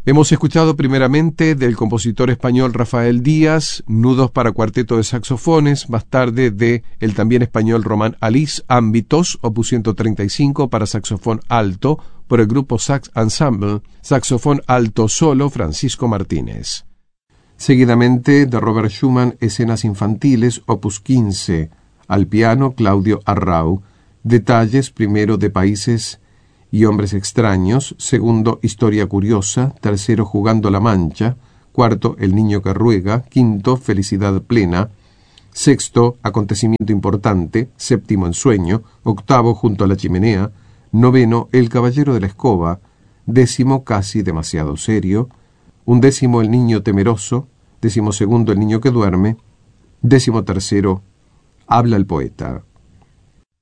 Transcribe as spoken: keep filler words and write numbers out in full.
Hemos escuchado primeramente del compositor español Rafael Díaz, Nudos para cuarteto de saxofones, más tarde de el también español Román Alís, Ámbitos, opus ciento treinta y cinco para saxofón alto, por el grupo Sax Ensemble, saxofón alto solo Francisco Martínez. Seguidamente de Robert Schumann, Escenas infantiles, opus quince, al piano Claudio Arrau, detalles primero de Países y Hombres Extraños, segundo Historia Curiosa, tercero Jugando la Mancha, cuarto El Niño que Ruega, quinto Felicidad Plena, sexto Acontecimiento Importante, séptimo Ensueño, octavo Junto a la Chimenea, noveno El Caballero de la Escoba, décimo Casi Demasiado Serio, undécimo El Niño Temeroso, décimo segundo El Niño que Duerme, décimo tercero Habla el Poeta.